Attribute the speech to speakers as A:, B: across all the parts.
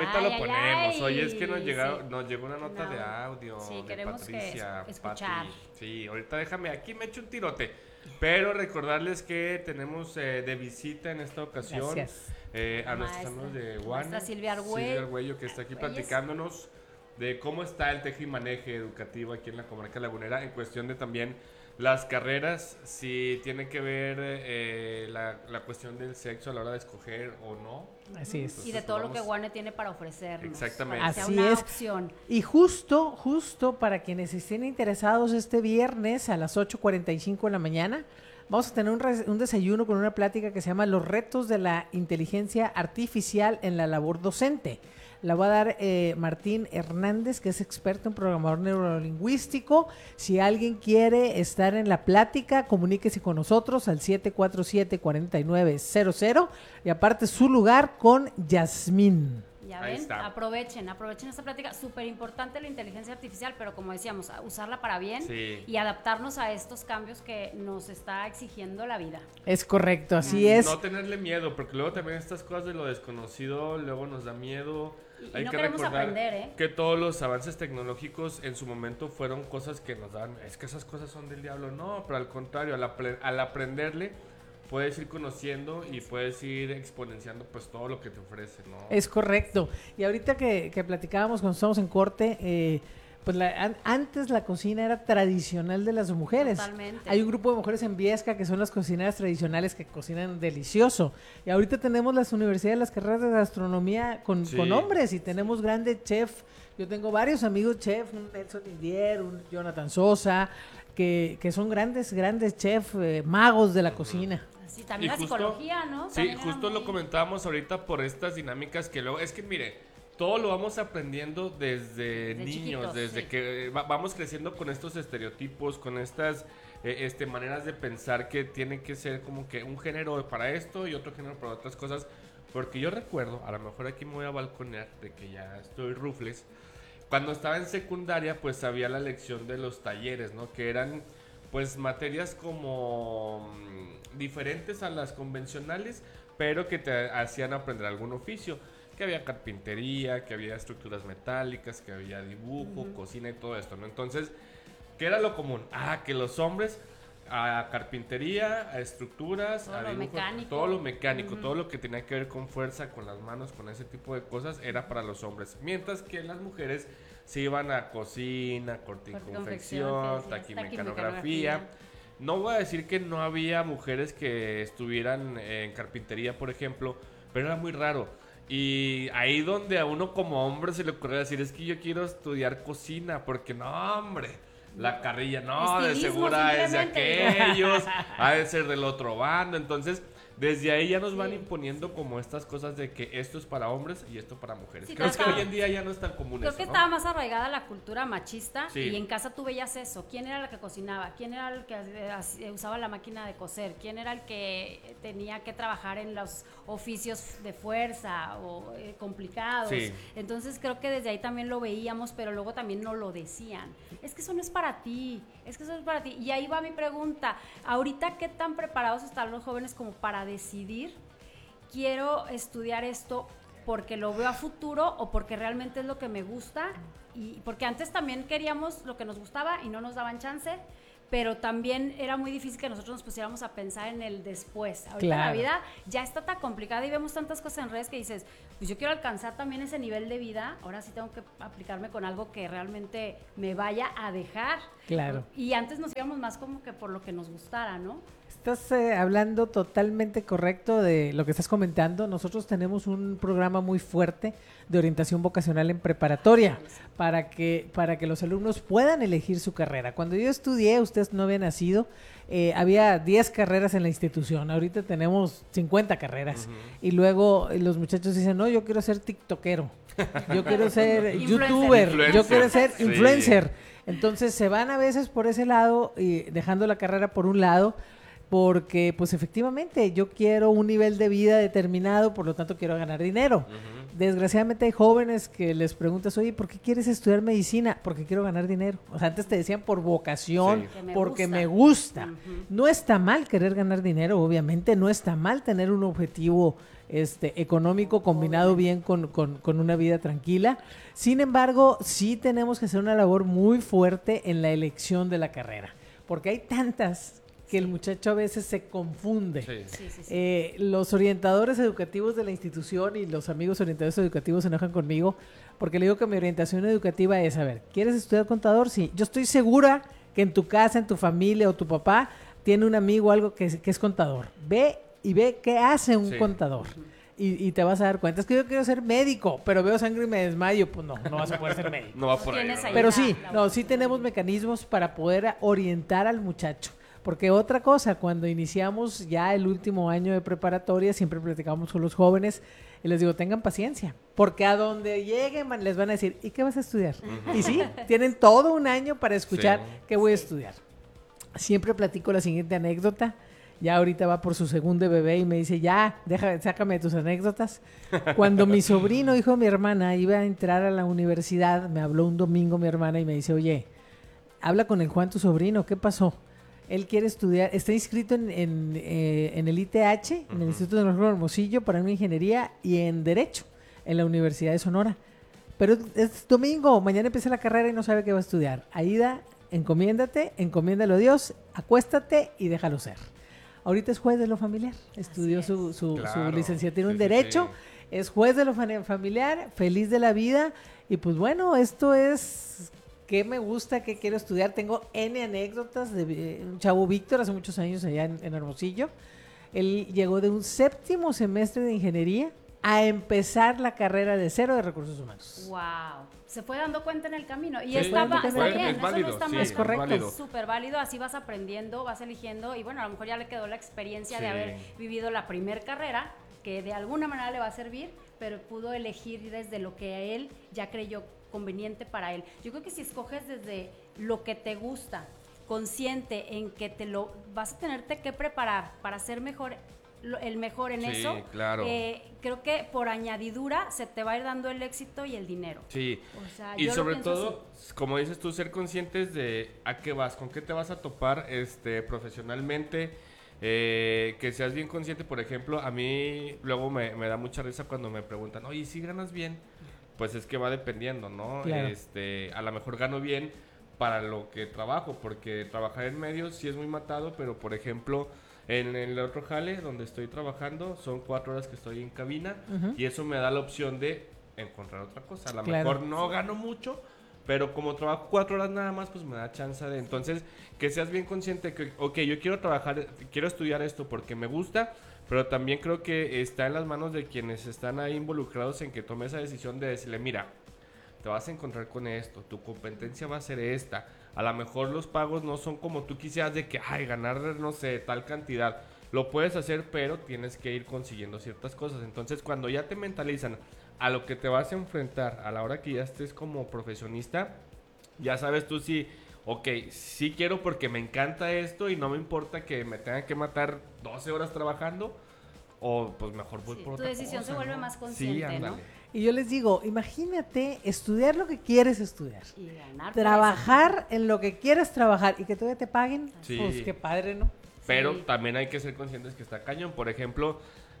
A: ahorita lo ponemos. Oye, es que nos
B: sí.
A: llegó una nota de audio de
B: queremos
A: Patricia,
B: que escuchar.
A: Pati. Sí, ahorita déjame, aquí me echo un tirote. Pero recordarles que tenemos de visita en esta ocasión a nuestros amigos de Guane.
B: Maestra Silvia Argüello,
A: que está aquí platicándonos de cómo está el tejimaneje educativo aquí en la comarca lagunera en cuestión de también las carreras, si tiene que ver la cuestión del sexo a la hora de escoger o no.
C: Así es.
B: Entonces, y de todo lo que Guane tiene para ofrecernos.
A: Exactamente.
B: Para que sea
C: Así
B: una
C: es.
B: opción.
C: Y justo para quienes estén interesados este viernes a las 8:45 de la mañana, vamos a tener un desayuno con una plática que se llama Los retos de la inteligencia artificial en la labor docente. La va a dar Martín Hernández, que es experto en programador neurolingüístico. Si alguien quiere estar en la plática, comuníquese con nosotros al 747-4900 y aparte su lugar con Yasmín.
B: Ya
A: Ahí
B: ven,
A: está.
B: aprovechen esta plática, súper importante la inteligencia artificial, pero como decíamos, usarla para bien y adaptarnos a estos cambios que nos está exigiendo la vida.
C: Es correcto, así es.
A: No tenerle miedo, porque luego también estas cosas de lo desconocido, luego nos da miedo.
B: Y
A: Hay
B: no
A: que
B: queremos
A: recordar
B: aprender,
A: que todos los avances tecnológicos en su momento fueron cosas que nos dan, es que esas cosas son del diablo, no, pero al contrario, al aprenderle, puedes ir conociendo y puedes ir exponenciando pues todo lo que te ofrece, ¿no?
C: Es correcto. Y ahorita que platicábamos cuando estábamos en corte, pues antes la cocina era tradicional de las mujeres.
B: Totalmente.
C: Hay un grupo de mujeres en Viesca que son las cocineras tradicionales que cocinan delicioso. Y ahorita tenemos las universidades, las carreras de gastronomía con hombres y tenemos grandes chefs. Yo tengo varios amigos chefs, un Nelson Indier, un Jonathan Sosa, que son grandes chefs, magos de la cocina.
B: Sí, también la psicología, ¿no?
A: Sí,
B: también
A: justo lo comentábamos ahorita por estas dinámicas que luego, es que mire, todo lo vamos aprendiendo desde niños,
B: chiquitos,
A: desde que vamos creciendo con estos estereotipos, con estas maneras de pensar que tiene que ser como que un género para esto y otro género para otras cosas, porque yo recuerdo, a lo mejor aquí me voy a balconear de que ya estoy rufles, cuando estaba en secundaria pues había la lección de los talleres, ¿no? Que eran pues materias como diferentes a las convencionales, pero que te hacían aprender algún oficio, que había carpintería, que había estructuras metálicas, que había dibujo, cocina y todo esto, ¿no? Entonces, ¿qué era lo común? Que los hombres a carpintería, a estructuras,
B: todo
A: a
B: lo
A: dibujo,
B: mecánico.
A: todo lo mecánico, todo lo que tenía que ver con fuerza, con las manos, con ese tipo de cosas, era para los hombres, mientras que las mujeres se iban a cocina, corte y confección, taquimecanografía. No voy a decir que no había mujeres que estuvieran en carpintería, por ejemplo, pero era muy raro. Y ahí donde a uno como hombre se le ocurre decir, es que yo quiero estudiar cocina, porque no, hombre, la carrilla, no, de segura es de aquellos, ha de ser del otro bando. Entonces, desde ahí ya nos van imponiendo como estas cosas de que esto es para hombres y esto para mujeres.
B: Sí,
A: Creo que hoy en día ya no es tan común
B: Creo
A: eso,
B: que
A: ¿no?
B: estaba más arraigada la cultura machista
A: Sí.
B: y en casa tú veías eso. ¿Quién era la que cocinaba? ¿Quién era el que usaba la máquina de coser? ¿Quién era el que tenía que trabajar en los oficios de fuerza o complicados?
A: Sí.
B: Entonces creo que desde ahí también lo veíamos, pero luego también nos lo decían. Es que eso no es para ti, es que eso no es para ti. Y ahí va mi pregunta. Ahorita, ¿qué tan preparados están los jóvenes como para decidir quiero estudiar esto porque lo veo a futuro o porque realmente es lo que me gusta? Y porque antes también queríamos lo que nos gustaba y no nos daban chance, pero también era muy difícil que nosotros nos pusiéramos a pensar en el después. Ahorita la vida ya está tan complicada y vemos tantas cosas en redes que dices, pues yo quiero alcanzar también ese nivel de vida, ahora sí tengo que aplicarme con algo que realmente me vaya a dejar.
C: Claro.
B: Y antes nos íbamos más como que por lo que nos gustara, ¿no?
C: Estás hablando totalmente correcto de lo que estás comentando. Nosotros tenemos un programa muy fuerte de orientación vocacional en preparatoria para que los alumnos puedan elegir su carrera. Cuando yo estudié, usted no había nacido, había 10 carreras en la institución. Ahorita tenemos 50 carreras. Y luego los muchachos dicen, no, yo quiero ser tiktokero, yo quiero ser youtuber, yo quiero ser influencer. Entonces se van a veces por ese lado y dejando la carrera por un lado, porque pues efectivamente yo quiero un nivel de vida determinado, por lo tanto quiero ganar dinero. Desgraciadamente hay jóvenes que les preguntas, oye, ¿por qué quieres estudiar medicina? Porque quiero ganar dinero. O sea, antes te decían por vocación, porque me gusta. No está mal querer ganar dinero, obviamente, no está mal tener un objetivo económico combinado bien con una vida tranquila. Sin embargo, sí tenemos que hacer una labor muy fuerte en la elección de la carrera, porque hay tantas que el muchacho a veces se confunde. Los orientadores educativos de la institución y los amigos orientadores educativos se enojan conmigo porque le digo que mi orientación educativa es, a ver, ¿quieres estudiar contador? Sí. Yo estoy segura que en tu casa, en tu familia o tu papá tiene un amigo o algo que es contador. Ve qué hace un contador. Y te vas a dar cuenta. Es que yo quiero ser médico, pero veo sangre y me desmayo. Pues no vas a poder ser médico.
A: No va por ahí.
C: Pero sí tenemos mecanismos para poder orientar al muchacho. Porque otra cosa, cuando iniciamos ya el último año de preparatoria, siempre platicamos con los jóvenes y les digo, tengan paciencia, porque a donde lleguen les van a decir, ¿y qué vas a estudiar? Y sí, tienen todo un año para escuchar qué voy a estudiar. Siempre platico la siguiente anécdota. Ya ahorita va por su segundo bebé y me dice, ya, sácame tus anécdotas. Cuando mi sobrino, hijo de mi hermana, iba a entrar a la universidad, me habló un domingo mi hermana y me dice, oye, habla con el Juan, tu sobrino, ¿qué pasó? Él quiere estudiar, está inscrito en el ITH, en el Instituto Tecnológico de Hermosillo, para una ingeniería y en Derecho, en la Universidad de Sonora. Pero es domingo, mañana empieza la carrera y no sabe qué va a estudiar. Aida, encomiéndalo a Dios, acuéstate y déjalo ser. Ahorita es juez de lo familiar, estudió su licenciatura en Derecho, es juez de lo familiar, feliz de la vida, y pues bueno, esto es... ¿Qué me gusta? ¿Qué quiero estudiar? Tengo N anécdotas de un chavo Víctor, hace muchos años allá en Hermosillo. Él llegó de un 7º semestre de ingeniería a empezar la carrera de 0 de recursos humanos.
B: ¡Wow! Se fue dando cuenta en el camino. Y
A: sí,
B: está bien,
A: es válido,
B: eso no está
A: sí,
B: mal.
C: Es correcto.
B: Es súper válido, así vas aprendiendo, vas eligiendo, y bueno, a lo mejor ya le quedó la experiencia de haber vivido la primer carrera, que de alguna manera le va a servir, pero pudo elegir desde lo que él ya creyó conveniente para él. Yo creo que si escoges desde lo que te gusta, consciente en que vas a tenerte que preparar para ser el mejor en eso,
A: claro.
B: Creo que por añadidura se te va a ir dando el éxito y el dinero.
A: Sí,
B: o sea,
A: y sobre todo, como dices tú, ser conscientes de a qué vas, con qué te vas a topar profesionalmente, que seas bien consciente. Por ejemplo, a mí luego me da mucha risa cuando me preguntan, oye, ¿sí ganas bien? Pues es que va dependiendo, ¿no?
C: Claro.
A: A lo mejor gano bien para lo que trabajo, porque trabajar en medios sí es muy matado, pero por ejemplo, en el otro jale donde estoy trabajando, son 4 horas que estoy en cabina, y eso me da la opción de encontrar otra cosa. A lo mejor no gano mucho, pero como trabajo 4 horas nada más, pues me da chance de... Entonces, que seas bien consciente que, ok, yo quiero estudiar esto porque me gusta, pero también creo que está en las manos de quienes están ahí involucrados en que tome esa decisión de decirle, mira, te vas a encontrar con esto, tu competencia va a ser esta, a lo mejor los pagos no son como tú quisieras de que, ganar, no sé, tal cantidad, lo puedes hacer, pero tienes que ir consiguiendo ciertas cosas. Entonces, cuando ya te mentalizan a lo que te vas a enfrentar a la hora que ya estés como profesionista, ya sabes tú si... Ok, sí quiero porque me encanta esto y no me importa que me tengan que matar 12 horas trabajando, o pues mejor voy por otra cosa.
B: Tu decisión se vuelve más consciente, ¿no?
C: Y yo les digo, imagínate estudiar lo que quieres estudiar,
B: y ganar,
C: trabajar en lo que quieres trabajar y que todavía te paguen, pues qué padre, ¿no?
A: Pero también hay que ser conscientes que está cañón. Por ejemplo,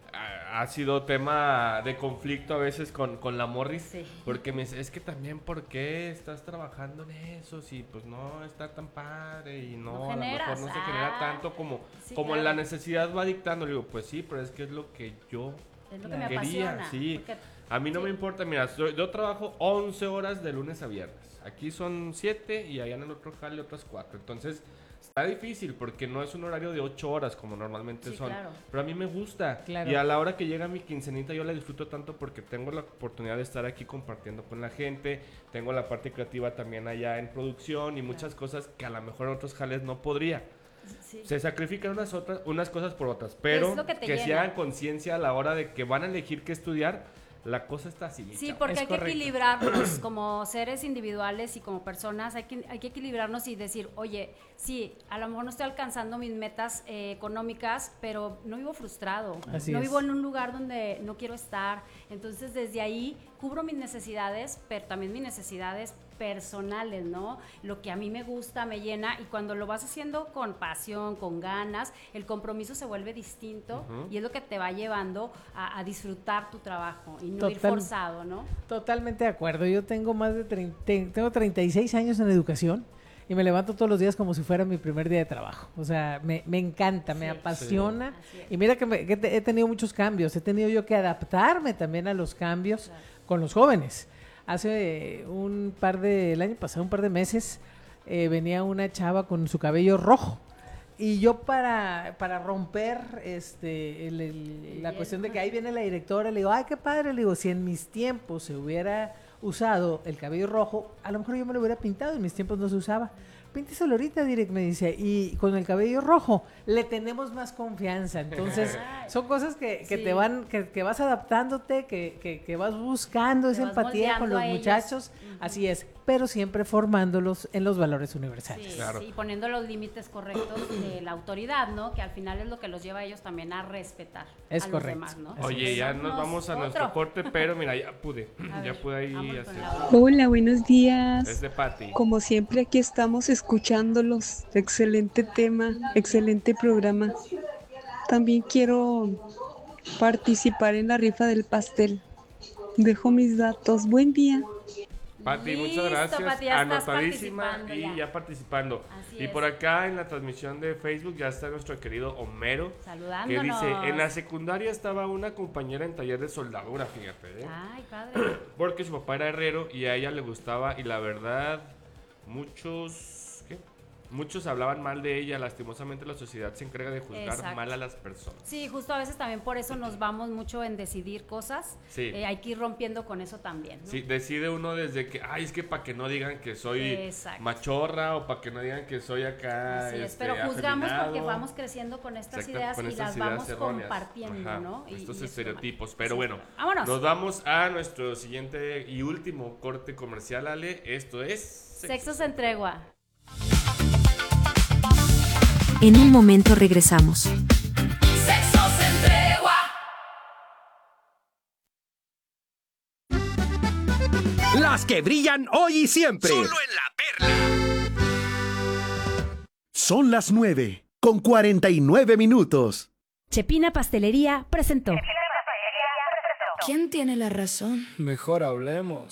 A: ha sido tema de conflicto a veces con la Morris, porque me dice, es que también, ¿por qué estás trabajando en eso? Si pues no está tan padre y no a lo mejor no se genera tanto como claro, la necesidad va dictando. Le digo, pues sí, pero es que es lo que yo
B: me
A: quería,
B: apasiona,
A: porque a mí no me importa. Mira, yo trabajo 11 horas de lunes a viernes, aquí son 7 y allá en el otro jale otras 4, entonces... Está difícil porque no es un horario de 8 horas como normalmente son, claro, pero a mí me gusta, claro, y a la hora que llega mi quincenita yo la disfruto tanto porque tengo la oportunidad de estar aquí compartiendo con la gente, tengo la parte creativa también allá en producción y muchas cosas que a lo mejor en otros jales no podría. Se sacrifican unas cosas por otras, pero que se hagan conciencia a la hora de que van a elegir qué estudiar. La cosa está así.
B: Sí, porque hay que equilibrarnos como seres individuales y como personas, hay que equilibrarnos y decir, oye, sí, a lo mejor no estoy alcanzando mis metas económicas, pero no vivo frustrado, no vivo en un lugar donde no quiero estar, entonces desde ahí cubro mis necesidades, pero también mis necesidades personales, ¿no? Lo que a mí me gusta, me llena, y cuando lo vas haciendo con pasión, con ganas, el compromiso se vuelve distinto y es lo que te va llevando a disfrutar tu trabajo y no ir forzado, ¿no?
C: Totalmente de acuerdo. Yo tengo tengo 36 años en educación y me levanto todos los días como si fuera mi primer día de trabajo. O sea, me encanta, me apasiona. Y mira que he tenido muchos cambios. He tenido yo que adaptarme también a los cambios con los jóvenes. Hace el año pasado, un par de meses, venía una chava con su cabello rojo. Y yo para romper la cuestión de que ahí viene la directora, le digo, ay, qué padre, le digo, si en mis tiempos se hubiera usado el cabello rojo, a lo mejor yo me lo hubiera pintado, en mis tiempos no se usaba. Pínteselo ahorita, Direct, me dice, y con el cabello rojo le tenemos más confianza. Entonces, son cosas que te van, que vas adaptándote, que vas buscando esa empatía con los muchachos, así es, pero siempre formándolos en los valores universales.
B: Sí, claro. Sí, poniendo los límites correctos de la autoridad, ¿no? Que al final es lo que los lleva a ellos también a respetar a los demás, ¿no?
A: Oye, ya nos vamos a nuestro corte, pero mira, ya pude ahí hacer.
D: Hola, buenos días.
A: Es de Pati.
D: Como siempre, aquí estamos escuchándolos. Excelente tema, excelente programa. También quiero participar en la rifa del pastel. Dejo mis datos. Buen día.
A: Pati, muchas gracias.
B: Pati,
A: anotadísima y ya participando.
B: Así
A: y por acá en la transmisión de Facebook ya está nuestro querido Homero.
B: Saludándonos.
A: Que dice, en la secundaria estaba una compañera en taller de soldadura, fíjate.
B: Ay, padre.
A: Porque su papá era herrero y a ella le gustaba y la verdad, muchos hablaban mal de ella. Lastimosamente la sociedad se encarga de juzgar mal a las personas.
B: Sí, justo a veces también por eso nos vamos mucho en decidir cosas.
A: Sí.
B: Hay que ir rompiendo con eso también, ¿no?
A: Sí, decide uno desde que, es que para que no digan que soy machorra o para que no digan que soy acá.
B: Así es, pero juzgamos porque vamos creciendo con estas ideas y las vamos compartiendo, ¿no?
A: Estos estereotipos. Pero bueno,
B: vámonos.
A: Nos vamos a nuestro siguiente y último corte comercial, Ale. Esto es
B: Sexos en Tregua.
E: En un momento regresamos.
F: Sexos en Tregua.
G: Las que brillan hoy y siempre.
F: Solo en La Perla.
G: Son las 9:49.
E: Chepina Pastelería presentó.
H: ¿Quién tiene la razón?
I: Mejor hablemos.